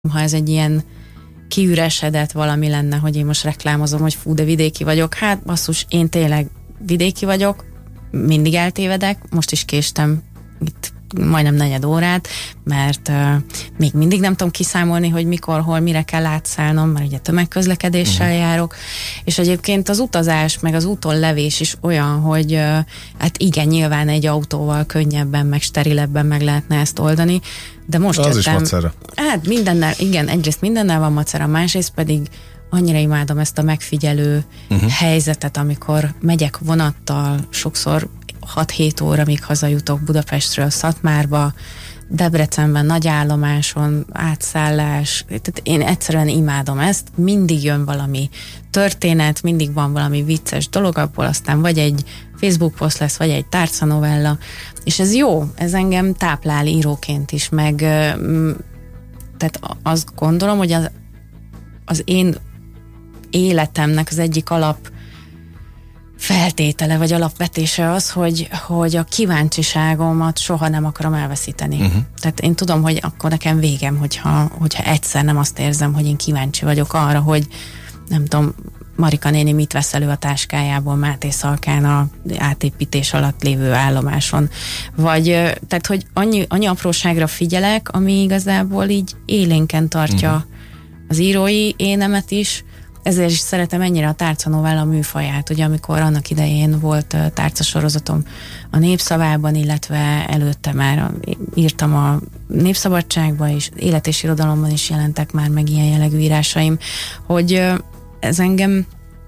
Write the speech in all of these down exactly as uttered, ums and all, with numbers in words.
Ha ez egy ilyen kiüresedett valami lenne, hogy én most reklámozom, hogy fú, de vidéki vagyok, hát basszus, én tényleg vidéki vagyok, mindig eltévedek, most is késtem itt majdnem negyed órát, mert uh, még mindig nem tudom kiszámolni, hogy mikor, hol, mire kell átszállnom, mert ugye tömegközlekedéssel uh-huh. járok, és egyébként az utazás, meg az úton levés is olyan, hogy uh, hát igen, nyilván egy autóval könnyebben, meg sterilebben meg lehetne ezt oldani, de most az jöttem... is macera. Hát mindennel, igen, egyrészt mindennel van macera, másrészt pedig annyira imádom ezt a megfigyelő uh-huh. helyzetet, amikor megyek vonattal, sokszor hat-hét óra, míg hazajutok Budapestről Szatmárba, Debrecenben nagy állomáson, átszállás, tehát én egyszerűen imádom ezt, mindig jön valami történet, mindig van valami vicces dolog, abból aztán vagy egy Facebook poszt lesz, vagy egy tárcanovella, és ez jó, ez engem táplál íróként is, meg tehát azt gondolom, hogy az, az én életemnek az egyik alap feltétele, vagy alapvetése az, hogy, hogy a kíváncsiságomat soha nem akarom elveszíteni. Uh-huh. Tehát én tudom, hogy akkor nekem végem, hogyha, hogyha egyszer nem azt érzem, hogy én kíváncsi vagyok arra, hogy nem tudom, Marika néni mit vesz elő a táskájából Máté Szalkán a átépítés alatt lévő állomáson. Vagy, tehát, hogy annyi, annyi apróságra figyelek, ami igazából így élénken tartja uh-huh. az írói énemet is. Ezért is szeretem ennyire a tárcanovella műfaját, ugye amikor annak idején volt tárcasorozatom a Népszavában, illetve előtte már írtam a Népszabadságban is, élet és irodalomban is jelentek már meg ilyen jellegű írásaim, hogy ez engem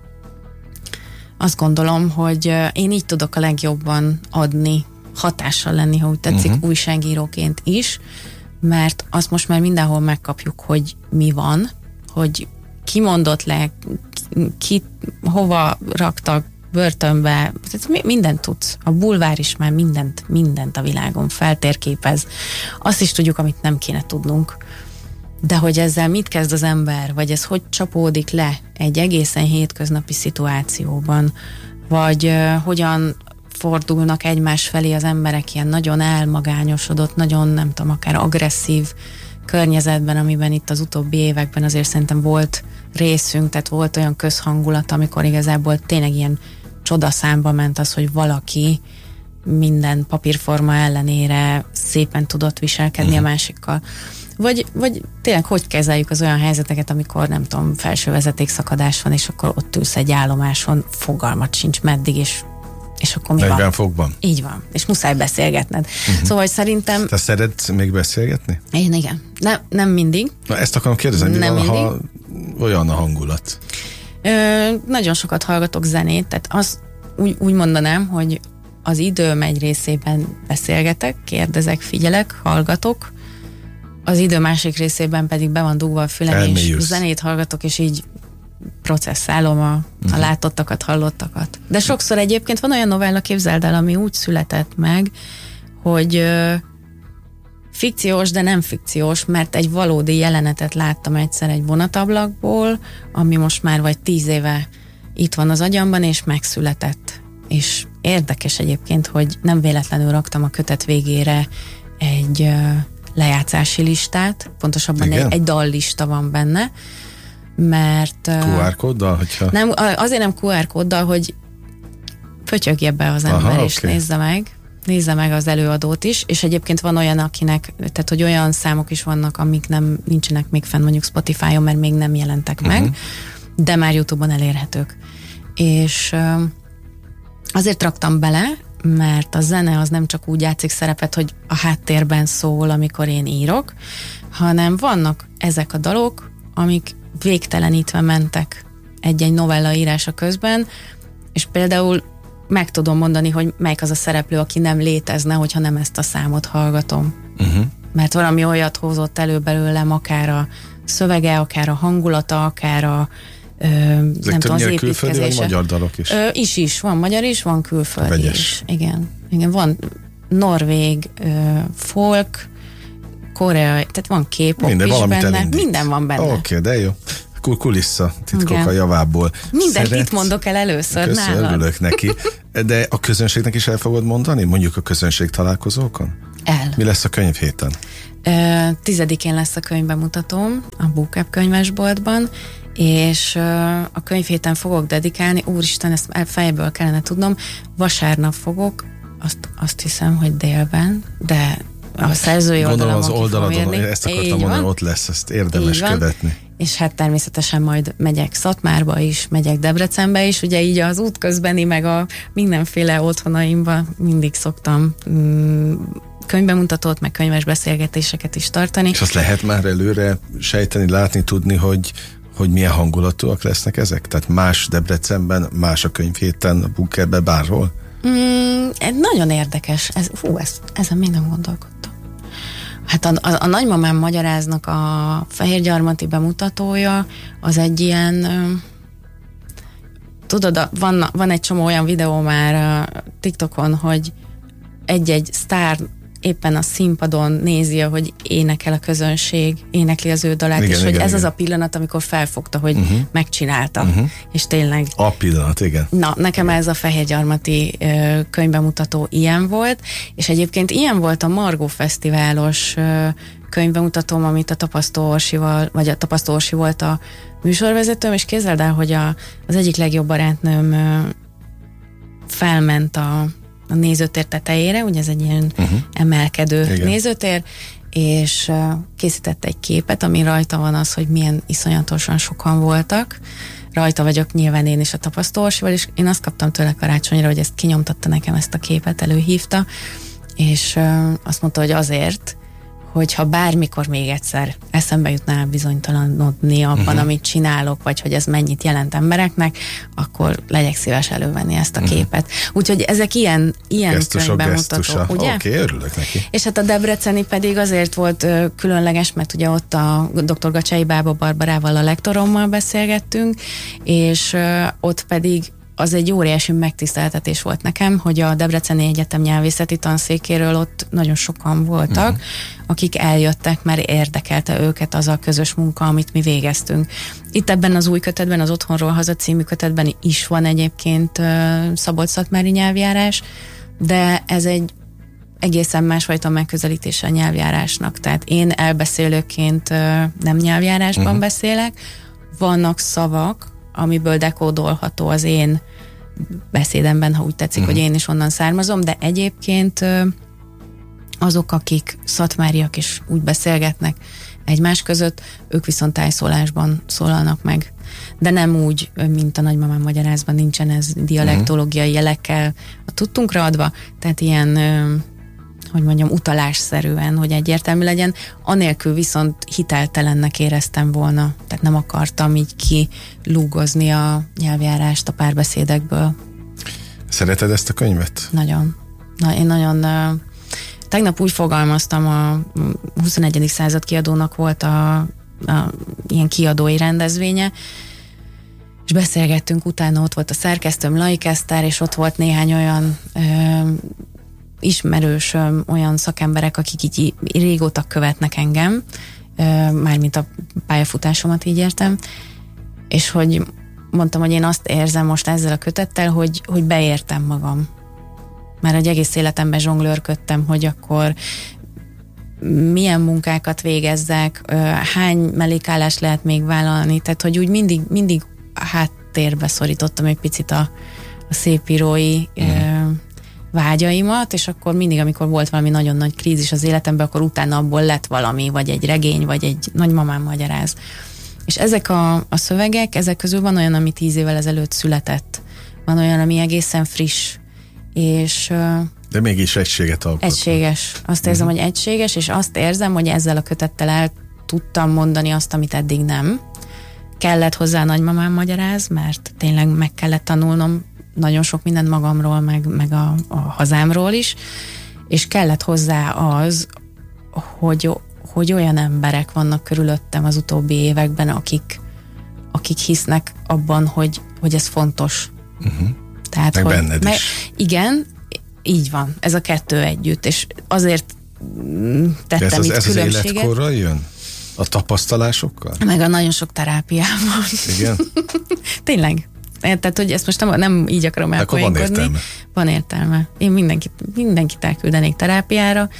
azt gondolom, hogy én így tudok a legjobban adni, hatással lenni, ha úgy tetszik, uh-huh. újságíróként is, mert azt most már mindenhol megkapjuk, hogy mi van, hogy ki mondott le, ki hova raktak börtönbe, mindent tudsz. A bulvár is már mindent, mindent a világon feltérképez. Azt is tudjuk, amit nem kéne tudnunk. De hogy ezzel mit kezd az ember, vagy ez hogy csapódik le egy egészen hétköznapi szituációban, vagy uh, hogyan fordulnak egymás felé az emberek ilyen nagyon elmagányosodott, nagyon nem tudom, akár agresszív környezetben, amiben itt az utóbbi években azért szerintem volt részünk, tehát volt olyan közhangulat, amikor igazából tényleg ilyen csodaszámba ment az, hogy valaki minden papírforma ellenére szépen tudott viselkedni uh-huh. a másikkal. Vagy, vagy tényleg hogy kezeljük az olyan helyzeteket, amikor nem tudom, felső vezetékszakadás van, és akkor ott ülsz egy állomáson, fogalmat sincs meddig, és és akkor mi negyven van? fokban? Így van, és muszáj beszélgetned. Uh-huh. Szóval, hogy szerintem... Te szeretsz még beszélgetni? Én igen. Nem, nem mindig. Na, ezt akarom kérdezni, mi nem van, mindig. ha olyan a hangulat? Ö, nagyon sokat hallgatok zenét, tehát az, úgy, úgy mondanám, hogy az időm egy részében beszélgetek, kérdezek, figyelek, hallgatok, az idő másik részében pedig be van dugva a fülem, és zenét hallgatok, és így processzálom a, uh-huh. a látottakat, hallottakat. De sokszor egyébként van olyan novella, képzeld el, ami úgy született meg, hogy ö, fikciós, de nem fikciós, mert egy valódi jelenetet láttam egyszer egy vonatablakból, ami most már vagy tíz éve itt van az agyamban, és megszületett. És érdekes egyébként, hogy nem véletlenül raktam a kötet végére egy ö, lejátszási listát, pontosabban egy, egy dallista van benne, mert... kú er kóddal, hogyha... Nem, azért nem kú er kóddal, hogy pötyögje be az ember, aha, és okay. nézze meg, nézze meg az előadót is, és egyébként van olyan, akinek, tehát hogy olyan számok is vannak, amik nem nincsenek még fenn mondjuk Spotify-on, mert még nem jelentek uh-huh. meg, de már YouTube-on elérhetők. És azért raktam bele, mert a zene az nem csak úgy játszik szerepet, hogy a háttérben szól, amikor én írok, hanem vannak ezek a dalok, amik végtelenítve mentek egy-egy novella írása közben, és például meg tudom mondani, hogy melyik az a szereplő, aki nem létezne, hogyha nem ezt a számot hallgatom. Uh-huh. Mert valami olyat hozott elő belőlem, akár a szövege, akár a hangulata, akár a ö, nem tudom, az építkezése. Külföldi vagy magyar dalok is? Ö, is is, van magyar is, van külföldi vegyes. Is. Igen. Igen, van norvég, ö, folk, koreai, tehát van K-pop minden, is benne. Elindít. Minden van benne. Oké, okay, de jó. Kulissza titkok igen. a javából. Mindent Szeret... itt mondok el először Köszön, nálad. Örülök neki. De a közönségnek is el fogod mondani? Mondjuk a közönség találkozókon? El. Mi lesz a könyv héten? Tizedikén lesz a könyvbemutatóm a Book Up könyvesboltban, és a könyvhéten fogok dedikálni, úristen, ezt fejből kellene tudnom, vasárnap fogok, azt, azt hiszem, hogy délben, de a szerzői oldalon, oldalon az oldalon, ezt akartam mondani, ott lesz, ezt érdemes követni. És hát természetesen majd megyek Szatmárba is, megyek Debrecenbe is, ugye így az útközbeni, meg a mindenféle otthonaimba mindig szoktam mm, könyvbemutatót, meg könyves beszélgetéseket is tartani. És azt lehet már előre sejteni, látni, tudni, hogy hogy milyen hangulatúak lesznek ezek? Tehát más Debrecenben, más a könyvhéten, a Bunkerben, bárhol? Mm, ez nagyon érdekes. Ez, fú, ez, ezen még nem gondolkodtam. Hát a, a, a nagymamám magyaráznak a Fehérgyarmati bemutatója, az egy ilyen, tudod, van, van egy csomó olyan videó már a TikTokon, hogy egy-egy sztár éppen a színpadon nézi, hogy énekel a közönség, énekli az ő dalát, igen, és igen, hogy ez igen. az a pillanat, amikor felfogta, hogy uh-huh. megcsinálta. Uh-huh. És tényleg... A pillanat, igen. Na, nekem igen. ez a Fehérgyarmati ö, könyvbemutató ilyen volt, és egyébként ilyen volt a Margó Fesztiválos ö, könyvbemutatóm, amit a Tapasztó Orsival, vagy a Tapasztó Orsi volt a műsorvezetőm, és képzeld el, hogy a, az egyik legjobb barátnőm ö, felment a a nézőtér tetejére, ugye ez egy ilyen uh-huh. emelkedő igen. nézőtér, és uh, készített egy képet, ami rajta van az, hogy milyen iszonyatosan sokan voltak. Rajta vagyok nyilván én is a Tapasztó Orsival, és én azt kaptam tőle karácsonyra, hogy ezt kinyomtatta nekem, ezt a képet, előhívta, és uh, azt mondta, hogy azért, hogyha bármikor még egyszer eszembe jutná bizonytalanodni abban, uh-huh. amit csinálok, vagy hogy ez mennyit jelent embereknek, akkor legyek szíves elővenni ezt a uh-huh. képet. Úgyhogy ezek ilyen, ilyen könyvbemutatók, ugye? Oké, okay, örülök neki. És hát a debreceni pedig azért volt ö, különleges, mert ugye ott a doktor Gacsai Bába Barbarával, a lektorommal beszélgettünk, és ö, ott pedig az egy óriási megtiszteltetés volt nekem, hogy a Debreceni Egyetem nyelvészeti tanszékéről ott nagyon sokan voltak, uh-huh. akik eljöttek, mert érdekelte őket az a közös munka, amit mi végeztünk. Itt ebben az új kötetben, az Otthonról haza című kötetben is van egyébként uh, szabolcs-szatmári nyelvjárás, de ez egy egészen másfajta megközelítése a nyelvjárásnak. Tehát én elbeszélőként uh, nem nyelvjárásban uh-huh. beszélek, vannak szavak, amiből dekódolható az én beszédemben, ha úgy tetszik, uh-huh. hogy én is onnan származom, de egyébként azok, akik szatmáriak is úgy beszélgetnek egymás között, ők viszont tájszólásban szólalnak meg. De nem úgy, mint a nagymamám magyarázban, nincsen ez dialektológiai jelekkel a tudtunkra adva, tehát ilyen hogy mondjam, utalásszerűen, hogy egyértelmű legyen, anélkül viszont hiteltelennek éreztem volna, tehát nem akartam így kilúgozni a nyelvjárást a párbeszédekből. Szereted ezt a könyvet? Nagyon. Na, én nagyon... Uh, tegnap úgy fogalmaztam, a huszonegyedik század kiadónak volt a, a ilyen kiadói rendezvénye, és beszélgettünk, utána ott volt a szerkesztőm, Laik Eszter, és ott volt néhány olyan uh, ismerősöm, olyan szakemberek, akik így régóta követnek engem, mármint a pályafutásomat így értem, és hogy mondtam, hogy én azt érzem most ezzel a kötettel, hogy, hogy beértem magam. Már egy egész életemben zsonglőrködtem, hogy akkor milyen munkákat végezzek, hány mellékállást lehet még vállalni, tehát hogy úgy mindig, mindig háttérbe szorítottam egy picit a, a szépírói mm. vágyaimat, és akkor mindig, amikor volt valami nagyon nagy krízis az életemben, akkor utána abból lett valami, vagy egy regény, vagy egy nagymamám magyaráz. És ezek a, a szövegek, ezek közül van olyan, ami tíz évvel ezelőtt született. Van olyan, ami egészen friss, és... De mégis egységet alkot. Egységes. Azt érzem, uh-huh. hogy egységes, és azt érzem, hogy ezzel a kötettel el tudtam mondani azt, amit eddig nem. Kellett hozzá nagymamám magyaráz, mert tényleg meg kellett tanulnom nagyon sok mindent magamról, meg, meg a, a hazámról is, és kellett hozzá az, hogy, hogy olyan emberek vannak körülöttem az utóbbi években, akik, akik hisznek abban, hogy, hogy ez fontos. Uh-huh. Tehát, meg hogy, benned meg, is. Igen, így van, ez a kettő együtt, és azért tettem ez az, itt ez különbséget. Ez az életkorral jön? A tapasztalásokkal? Meg a nagyon sok terápiával. Igen? Tényleg. Tehát, hogy ezt most nem, nem így akarom elpoénkodni. Van értelme. Van értelme. Én mindenkit, mindenkit elküldenék terápiára.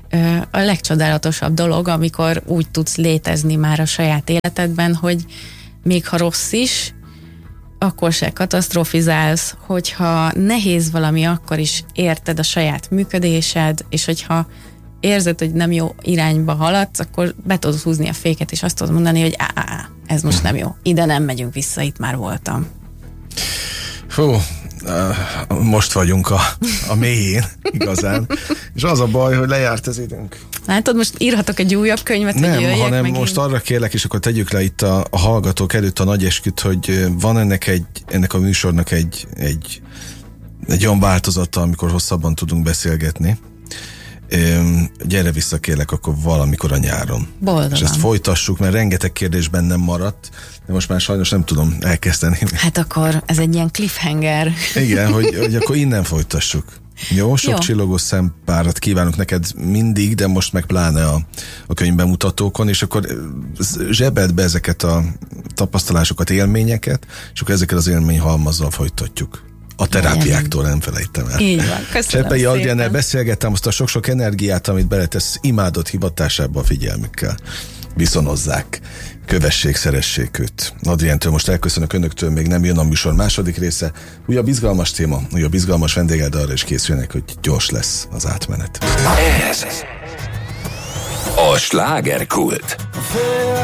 a legcsodálatosabb dolog, amikor úgy tudsz létezni már a saját életedben, hogy még ha rossz is, akkor se katasztrofizálsz, hogyha nehéz valami, akkor is érted a saját működésed, és hogyha érzed, hogy nem jó irányba haladsz, akkor be tudod húzni a féket, és azt tudod mondani, hogy á, á, ez most nem jó. Ide nem megyünk vissza, itt már voltam. Fú, most vagyunk a, a mélyén, igazán. És az a baj, hogy lejárt az időnk. Látod, most írhatok egy újabb könyvet, nem, hogy jöjjek, hanem megint. Most arra kérlek, és akkor tegyük le itt a, a hallgatók előtt a nagy esküt, hogy van ennek, egy, ennek a műsornak egy, egy, egy olyan változata, amikor hosszabban tudunk beszélgetni. Üm, gyere vissza, kérlek, akkor valamikor a nyáron. Boldogan. És ezt folytassuk, mert rengeteg kérdésben nem maradt, de most már sajnos nem tudom elkezdeni. Hát akkor ez egy ilyen cliffhanger. Igen, hogy, hogy akkor innen folytassuk. Jó, sok Jó. csillogó szempárat kívánok neked mindig, de most meg pláne a, a könyvbemutatókon, és akkor zsebeld be ezeket a tapasztalásokat, élményeket, és akkor ezeket az élményhalmazzal folytatjuk. A terápiáktól nem felejtem el. Így van, köszönöm Cseppei Adriennel szépen. beszélgettem, azt a sok-sok energiát, amit beletesz imádott hivatásába a figyelmükkel. Viszonozzák, kövessék, szeressék őt. Adrientől most elköszönök önöktől, még nem jön a műsor második része. Újabb izgalmas téma, újabb izgalmas vendéggel, de arra is készüljenek, hogy gyors lesz az átmenet. Ez a Slágerkult.